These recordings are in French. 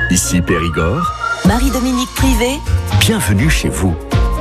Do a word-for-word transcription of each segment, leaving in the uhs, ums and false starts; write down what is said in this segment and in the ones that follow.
Ici Périgord. Marie-Dominique Privé. Bienvenue chez vous.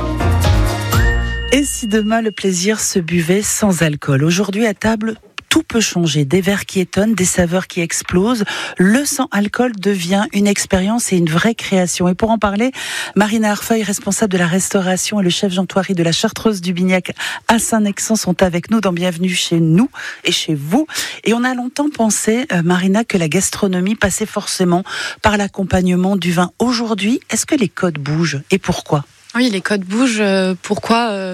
Et si demain le plaisir se buvait sans alcool? Aujourd'hui à table, tout peut changer. Des verres qui étonnent, des saveurs qui explosent. Le sans alcool devient une expérience et une vraie création. Et pour en parler, Marina Arfeuil, responsable de la restauration, et le chef Jean Thoiry de la Chartreuse du Bignac à Saint-Nexent sont avec nous dans Bienvenue chez nous et chez vous. Et on a longtemps pensé, euh, Marina, que la gastronomie passait forcément par l'accompagnement du vin. Aujourd'hui, est-ce que les codes bougent et pourquoi ? Oui, les codes bougent. Pourquoi ?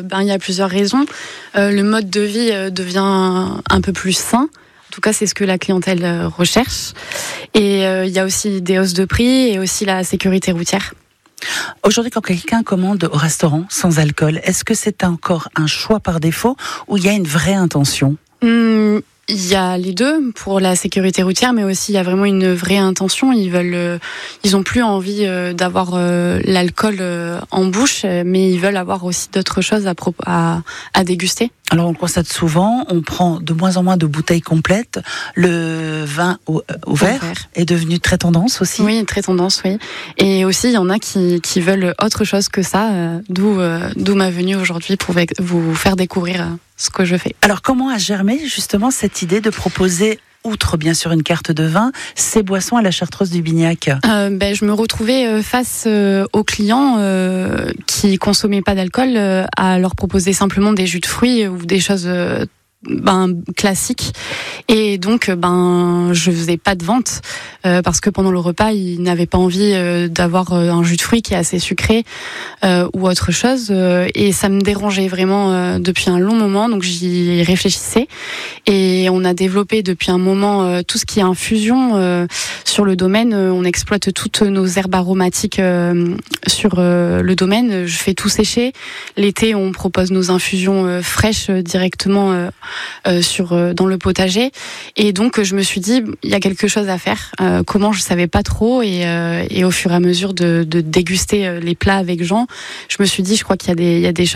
Ben, il y a plusieurs raisons. Euh, le mode de vie devient un peu plus sain. En tout cas, c'est ce que la clientèle recherche. Et euh, il y a aussi des hausses de prix et aussi la sécurité routière. Aujourd'hui, quand quelqu'un commande au restaurant sans alcool, est-ce que c'est encore un choix par défaut ou il y a une vraie intention ? Hum, Il y a les deux pour la sécurité routière, mais aussi il y a vraiment une vraie intention. Ils veulent, euh, ils ont plus envie euh, d'avoir euh, l'alcool euh, en bouche, mais ils veulent avoir aussi d'autres choses à, pro- à, à déguster. Alors on le constate souvent, on prend de moins en moins de bouteilles complètes. Le vin au, au verre est devenu très tendance aussi. Oui, très tendance, oui. Et aussi il y en a qui, qui veulent autre chose que ça, euh, d'où, euh, d'où ma venue aujourd'hui pour vous faire découvrir euh, ce que je fais. Alors comment a germé justement cette idée de proposer, outre bien sûr une carte de vin, ces boissons à la Chartreuse du Bignac ? euh, ben, Je me retrouvais face euh, aux clients euh, qui consommaient pas d'alcool, euh, à leur proposer simplement des jus de fruits ou des choses euh, ben, classiques. Et donc, ben, je faisais pas de vente euh, parce que pendant le repas, ils n'avaient pas envie euh, d'avoir euh, un jus de fruits qui est assez sucré euh, ou autre chose. Euh, et ça me dérangeait vraiment euh, depuis un long moment. Donc, j'y réfléchissais. Et on a développé depuis un moment euh, tout ce qui est infusion euh, sur le domaine. Euh, on exploite toutes nos herbes aromatiques euh, sur euh, le domaine. Je fais tout sécher. L'été, on propose nos infusions euh, fraîches euh, directement euh, euh, sur euh, dans le potager. Et donc, je me suis dit, il y a quelque chose à faire. Euh, comment, je savais pas trop. Et, euh, et au fur et à mesure de, de déguster les plats avec Jean, je me suis dit, je crois qu'il y a des, il y a des choses